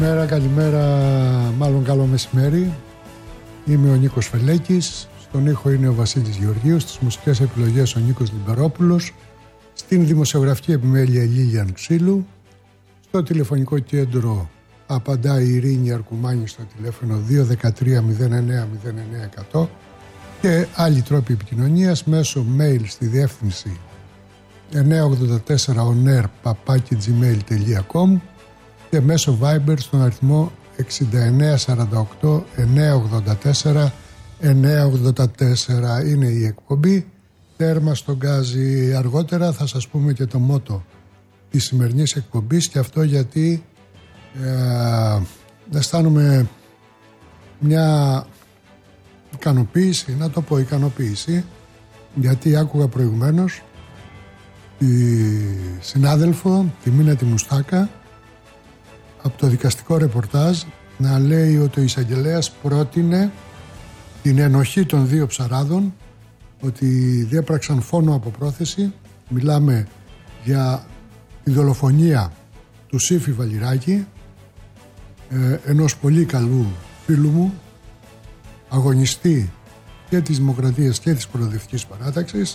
Καλημέρα, μάλλον καλό μεσημέρι. Είμαι ο Νίκος Φελέκης. Στον ήχο είναι ο Βασίλης Γεωργίου. Στις μουσικές επιλογές ο Νίκος Λιμπερόπουλος. Στην δημοσιογραφική επιμέλεια Λίλιαν Ξύλου. Στο τηλεφωνικό κέντρο απαντάει η Ειρήνη Αρκουμάνη στο τηλέφωνο 213-09-09-100 και άλλοι τρόποι επικοινωνίας μέσω mail στη διεύθυνση 984onair@gmail.com και μέσω Viber στον αριθμό 6948 984 984. Είναι η εκπομπή Τέρμα στον Γκάζι. Αργότερα θα σας πούμε και το μότο της σημερινής εκπομπής, και αυτό γιατί αισθάνομαι μια ικανοποίηση, να το πω ικανοποίηση, γιατί άκουγα προηγουμένως τη συνάδελφο, τη Μίνα τη Μουστάκα, από το δικαστικό ρεπορτάζ να λέει ότι ο εισαγγελέας πρότεινε την ενοχή των δύο ψαράδων, ότι διέπραξαν φόνο από πρόθεση. Μιλάμε για τη δολοφονία του Σύφη Βαλιράκη, ενός πολύ καλού φίλου μου, αγωνιστή και της Δημοκρατίας και της Προοδευτικής Παράταξης.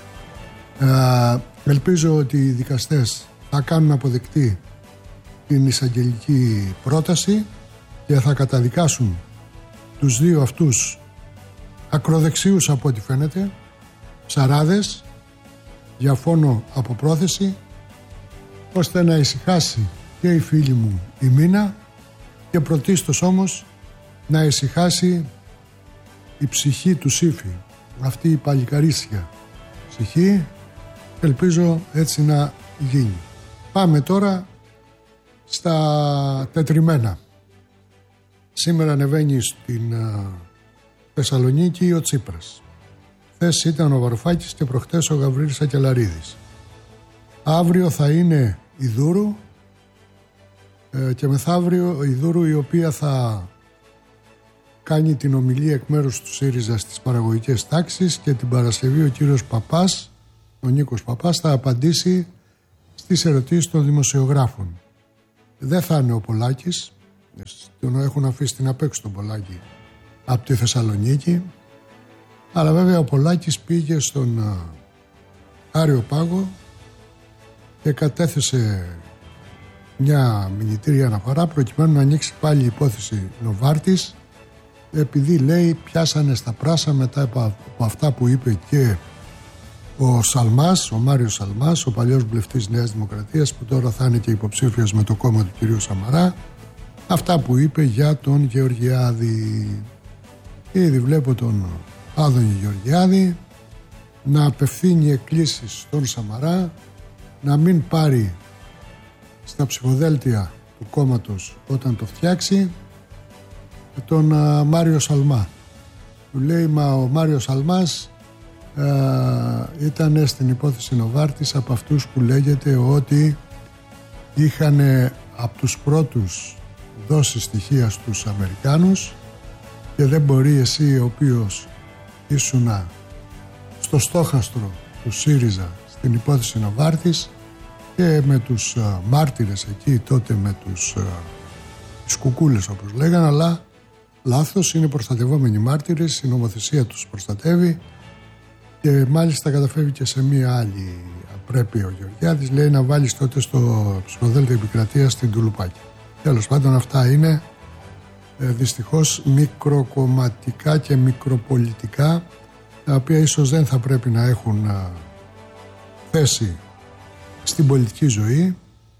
Ελπίζω ότι οι δικαστές θα κάνουν αποδεκτή την εισαγγελική πρόταση και θα καταδικάσουν τους δύο αυτούς ακροδεξίους, από ό,τι φαίνεται, ψαράδες, για φόνο από πρόθεση, ώστε να ησυχάσει και η φίλη μου η Μίνα, και πρωτίστως όμως να ησυχάσει η ψυχή του Σύφη, αυτή η παλικαρίσια ψυχή. Ελπίζω έτσι να γίνει. Πάμε τώρα στα τετριμένα. Σήμερα ανεβαίνει στην Θεσσαλονίκη ο Τσίπρας. Χθες ήταν ο Βαρουφάκης και προχτές ο Γαβρίλης Ακελαρίδης. Αύριο θα είναι η Δούρου και μεθαύριο η Δούρου, η οποία θα κάνει την ομιλία εκ μέρους του ΣΥΡΙΖΑ στις παραγωγικές τάξεις, και την Παρασκευή ο κύριος Παπάς, ο Νίκος Παπάς, θα απαντήσει στις ερωτήσεις των δημοσιογράφων. Δεν θα είναι ο Πολάκης, τον έχουν αφήσει την απ' έξω τον Πολάκη από τη Θεσσαλονίκη, αλλά βέβαια ο Πολάκης πήγε στον Άριο Πάγο και κατέθεσε μια μηνυτήρια αναφορά προκειμένου να ανοίξει πάλι η υπόθεση Νοβάρτης, επειδή λέει πιάσανε στα πράσα μετά από αυτά που είπε και ο Σαλμάς, ο Μάριος Σαλμάς, ο παλιός βουλευτής Νέας Δημοκρατίας, που τώρα θα είναι και υποψήφιος με το κόμμα του κυρίου Σαμαρά, αυτά που είπε για τον Γεωργιάδη. Ήδη βλέπω τον Άδωνη Γεωργιάδη να απευθύνει εκκλήσεις στον Σαμαρά να μην πάρει στα ψηφοδέλτια του κόμματος όταν το φτιάξει τον Μάριο Σαλμά. Του λέει, μα ο Μάριος Σαλμάς ήταν στην υπόθεση Νοβάρτης από αυτούς που λέγεται ότι είχαν από τους πρώτους δώσει στοιχεία στους Αμερικάνους, και δεν μπορεί εσύ, ο οποίος ήσουνα στο στόχαστρο του ΣΥΡΙΖΑ στην υπόθεση Νοβάρτης και με τους μάρτυρες εκεί τότε, με τους κουκούλες όπως λέγανε, αλλά λάθος, είναι προστατευόμενοι μάρτυρες, η νομοθεσία τους προστατεύει, και μάλιστα καταφεύγει και σε μία άλλη απρέπεια ο Γεωργιάδης, λέει να βάλεις τότε στο ψηφοδέλτιο επικρατείας στην Τουλουπάκη. Τέλος πάντων, αυτά είναι δυστυχώς μικροκομματικά και μικροπολιτικά, τα οποία ίσως δεν θα πρέπει να έχουν θέση στην πολιτική ζωή,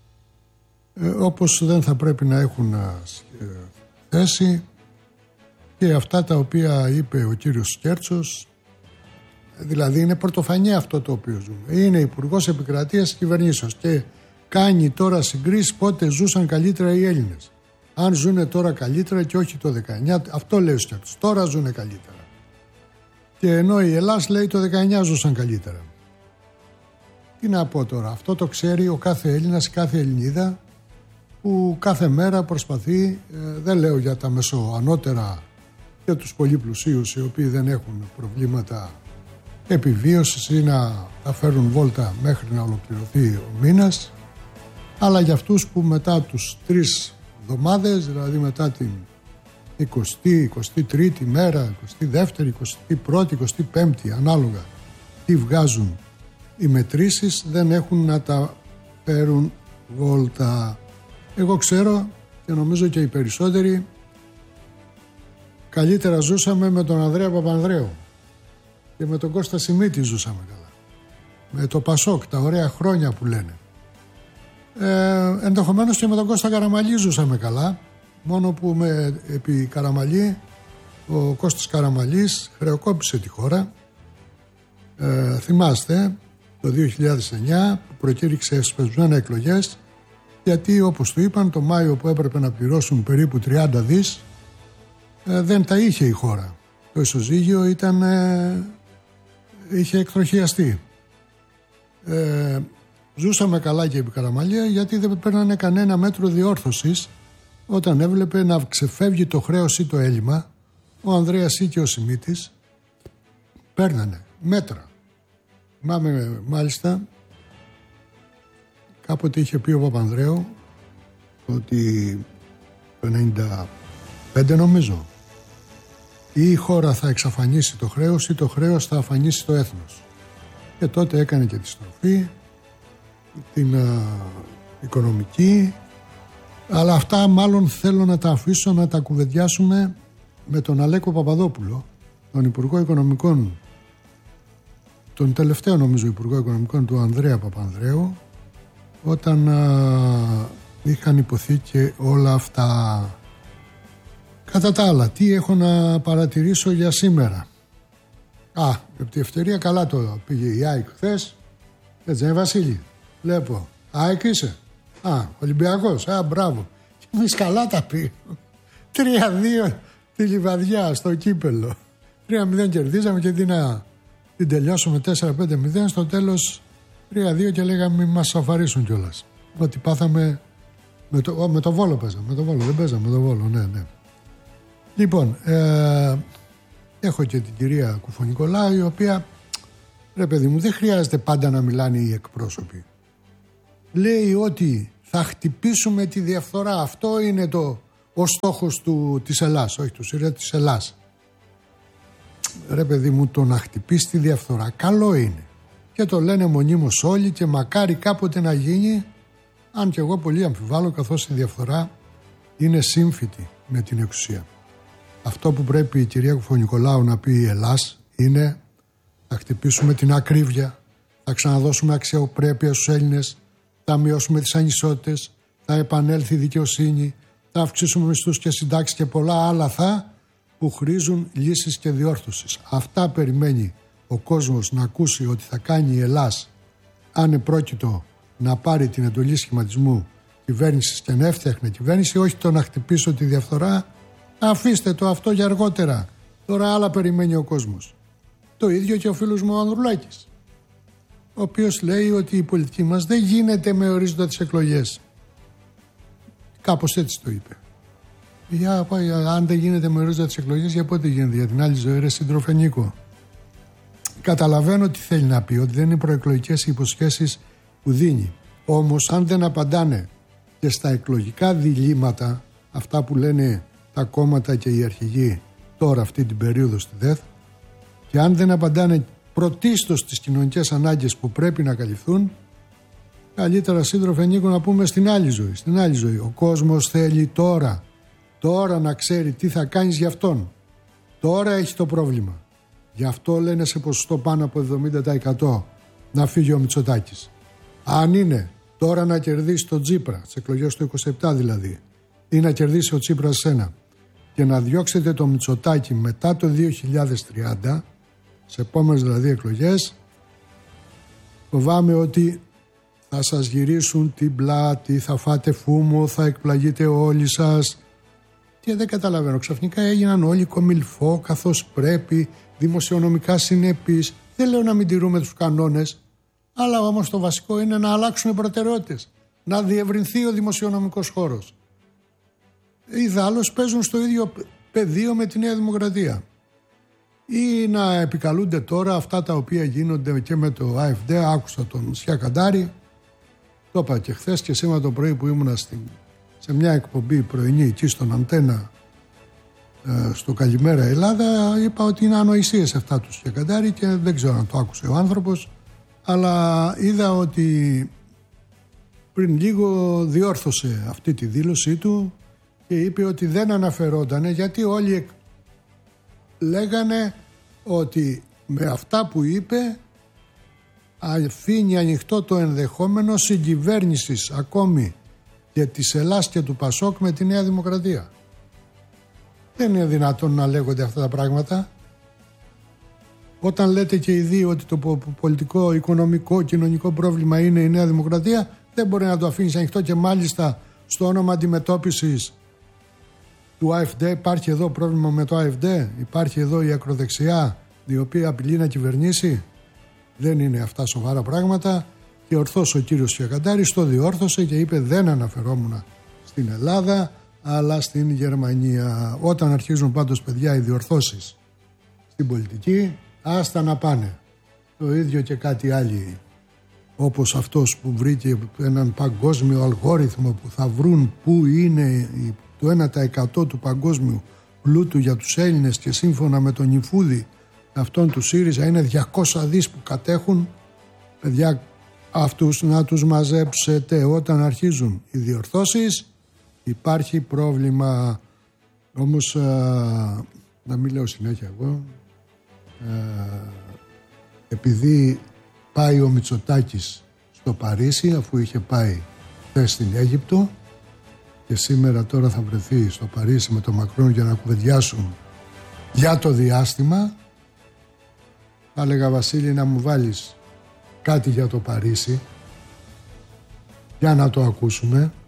όπως δεν θα πρέπει να έχουν θέση και αυτά τα οποία είπε ο κύριος Σκέρτσος. Δηλαδή είναι πρωτοφανή αυτό το οποίο ζούμε. Είναι υπουργός επικρατείας κυβερνήσεως και κάνει τώρα συγκρίσεις πότε ζούσαν καλύτερα οι Έλληνες. Αν ζουνε τώρα καλύτερα και όχι το 19, αυτό λέει ο Σκέρτσος. Τώρα ζουνε καλύτερα. Και ενώ η Ελλάς λέει το 19 ζούσαν καλύτερα. Τι να πω τώρα, αυτό το ξέρει ο κάθε Έλληνας, κάθε Ελληνίδα, που κάθε μέρα προσπαθεί, δεν λέω για τα μεσοανώτερα, για τους πολύ πλουσίους οι οποίοι δεν έχουν προβλήματα επιβίωσης ή να τα φέρουν βόλτα μέχρι να ολοκληρωθεί ο μήνας, αλλά για αυτούς που μετά τους 3 εβδομάδες, δηλαδή μετά την 20η, 23η μέρα, 22η, 21η, 25η, ανάλογα τι βγάζουν οι μετρήσεις, δεν έχουν να τα φέρουν βόλτα. Εγώ ξέρω και νομίζω και οι περισσότεροι καλύτερα ζούσαμε με τον Ανδρέα Παπανδρέου και με τον Κώστα Σιμίτη ζούσαμε καλά. Με το Πασόκ, τα ωραία χρόνια που λένε. Ενδεχομένως και με τον Κώστα Καραμαλή ζούσαμε καλά, μόνο που επί Καραμαλή ο Κώστας Καραμαλής χρεοκόπησε τη χώρα. Θυμάστε το 2009 που προκήρυξε εσπεσμένα εκλογές, γιατί όπως του είπαν το Μάιο που έπρεπε να πληρώσουν περίπου 30 δις δεν τα είχε η χώρα. Το ισοζύγιο είχε εκτροχιαστεί. Ζούσαμε καλά και επί Καραμαλία, γιατί δεν παίρνανε κανένα μέτρο διόρθωσης όταν έβλεπε να ξεφεύγει το χρέος ή το έλλειμμα. Ο Ανδρέας ή και ο Σιμίτης παίρνανε μέτρα. Μάλιστα κάποτε είχε πει ο Παπανδρέου ότι το 95 νομίζω ή η χώρα θα εξαφανίσει το χρέος ή το χρέος θα αφανίσει το έθνος. Και τότε έκανε και τη στροφή, την οικονομική, αλλά αυτά μάλλον θέλω να τα αφήσω να τα κουβεντιάσουμε με τον Αλέκο Παπαδόπουλο, τον Υπουργό Οικονομικών, τον τελευταίο νομίζω Υπουργό Οικονομικών του Ανδρέα Παπανδρέου, όταν είχαν υποθεί και όλα αυτά. Κατά τα άλλα, τι έχω να παρατηρήσω για σήμερα? Επί τη ευκαιρία καλά το πήγε η ΑΕΚ χθες. Έτσι είναι Βασίλη? Βλέπω. ΑΕΚ είσαι? Ολυμπιακός. Μπράβο. Και εμείς καλά τα πήγαμε. 3-2 τη Λιβαδιά στο κύπελο. 3-0 κερδίζαμε και την τελειώσουμε 4-5-0. Στο τέλος 3-2 και λέγαμε μην μας σαφαρίσουν κιόλας. Ότι πάθαμε με το Βόλο παίζαμε. Με το Βόλο δεν παίζαμε, με το Βόλο, ναι. Λοιπόν, έχω και την κυρία Κουφονικολάου, η οποία, ρε παιδί μου, δεν χρειάζεται πάντα να μιλάνε οι εκπρόσωποι. Λέει ότι θα χτυπήσουμε τη διαφθορά. Αυτό είναι ο στόχος της Ελλάς, όχι του ΣΥΡΙΖΑ, της Ελλάς. Ρε παιδί μου, το να χτυπήσει τη διαφθορά καλό είναι. Και το λένε μονίμως όλοι και μακάρι κάποτε να γίνει, αν και εγώ πολύ αμφιβάλλω, καθώς η διαφθορά είναι σύμφυτη με την εξουσία. Αυτό που πρέπει η κυρία Κουφονικολάου να πει η Ελλάς είναι θα χτυπήσουμε την ακρίβεια, θα ξαναδώσουμε αξιοπρέπεια στους Έλληνες, θα μειώσουμε τις ανισότητες, θα επανέλθει η δικαιοσύνη, θα αυξήσουμε μισθούς και συντάξεις και πολλά άλλα που χρήζουν λύσεις και διόρθωσης. Αυτά περιμένει ο κόσμος να ακούσει ότι θα κάνει η Ελλάς αν επρόκειτο να πάρει την εντολή σχηματισμού κυβέρνησης και να έφτιαχνε κυβέρνηση, όχι το να χτυπήσω τη διαφθορά. Αφήστε το αυτό για αργότερα. Τώρα άλλα περιμένει ο κόσμος. Το ίδιο και ο φίλος μου ο Ανδρουλάκης, ο οποίος λέει ότι η πολιτική μας δεν γίνεται με ορίζοντα τις εκλογές. Κάπως έτσι το είπε. Αν δεν γίνεται με ορίζοντα τις εκλογές, για πότε γίνεται? Για την άλλη ζωή, ρε σύντροφε Νίκο. Καταλαβαίνω τι θέλει να πει, ότι δεν είναι προεκλογικές υποσχέσεις που δίνει. Όμως αν δεν απαντάνε και στα εκλογικά διλήμματα, αυτά που λένε τα κόμματα και οι αρχηγοί τώρα αυτή την περίοδο στη ΔΕΘ, και αν δεν απαντάνε πρωτίστως στις κοινωνικές ανάγκες που πρέπει να καλυφθούν, καλύτερα σύντροφε Νίκο να πούμε στην άλλη ζωή. Στην άλλη ζωή. Ο κόσμος θέλει τώρα να ξέρει τι θα κάνεις για αυτόν. Τώρα έχει το πρόβλημα. Γι' αυτό λένε σε ποσοστό πάνω από 70% να φύγει ο Μητσοτάκης. Αν είναι τώρα να κερδίσει τον Τσίπρα, στις εκλογές του 27 δηλαδή, ή να κερδίσει ο Τσίπρας σένα και να διώξετε το Μητσοτάκη μετά το 2030, σε επόμενες δηλαδή εκλογές, φοβάμαι ότι θα σας γυρίσουν την πλάτη, θα φάτε φούμο, θα εκπλαγείτε όλοι σας. Και δεν καταλαβαίνω, ξαφνικά έγιναν όλοι κομιλφό καθώς πρέπει, δημοσιονομικά συνεπείς. Δεν λέω να μην τηρούμε τους κανόνες, αλλά όμως το βασικό είναι να αλλάξουν οι προτεραιότητες, να διευρυνθεί ο δημοσιονομικός χώρος. Ιδάλλως παίζουν στο ίδιο πεδίο με τη Νέα Δημοκρατία. Ή να επικαλούνται τώρα αυτά τα οποία γίνονται και με το AFD. Άκουσα τον Σιακαντάρη, το είπα και χθες και σήμερα το πρωί που ήμουνα στην σε μια εκπομπή πρωινή εκεί στον Αντένα, στο Καλημέρα Ελλάδα, είπα ότι είναι ανοησίες αυτά του Σιακαντάρη και δεν ξέρω αν το άκουσε ο άνθρωπος, αλλά είδα ότι πριν λίγο διόρθωσε αυτή τη δήλωσή του και είπε ότι δεν αναφερόταν, γιατί όλοι λέγανε ότι με αυτά που είπε αφήνει ανοιχτό το ενδεχόμενο συγκυβέρνησης ακόμη και της Ελλάς και του Πασόκ με τη Νέα Δημοκρατία. Δεν είναι δυνατόν να λέγονται αυτά τα πράγματα. Όταν λέτε και οι δύο ότι το πολιτικό, οικονομικό, κοινωνικό πρόβλημα είναι η Νέα Δημοκρατία, δεν μπορεί να το αφήνεις ανοιχτό και μάλιστα στο όνομα αντιμετώπισης του ΑΕΦΔ. Υπάρχει εδώ πρόβλημα με το ΑΕΦΔ, υπάρχει εδώ η ακροδεξιά η οποία απειλεί να κυβερνήσει. Δεν είναι αυτά σοβαρά πράγματα και ορθώς ο κύριος Σιακαντάρης το διόρθωσε και είπε δεν αναφερόμουν στην Ελλάδα αλλά στην Γερμανία. Όταν αρχίζουν πάντως, παιδιά, οι διορθώσεις στην πολιτική, άστα να πάνε. Το ίδιο και κάτι άλλοι, όπως αυτός που βρήκε έναν παγκόσμιο αλγόριθμο που θα βρουν πού είναι το 1% του παγκόσμιου πλούτου για τους Έλληνες και σύμφωνα με τον Ιφούδη αυτόν του ΣΥΡΙΖΑ είναι 200 δις που κατέχουν. Παιδιά, αυτούς να τους μαζέψετε. Όταν αρχίζουν οι διορθώσεις υπάρχει πρόβλημα. Όμως να μην λέω συνέχεια εγώ, επειδή πάει ο Μητσοτάκης στο Παρίσι, αφού είχε πάει χθες στην Αίγυπτο και σήμερα τώρα θα βρεθεί στο Παρίσι με τον Μακρόν για να κουβεντιάσουν για το διάστημα, θα έλεγα Βασίλη να μου βάλεις κάτι για το Παρίσι για να το ακούσουμε.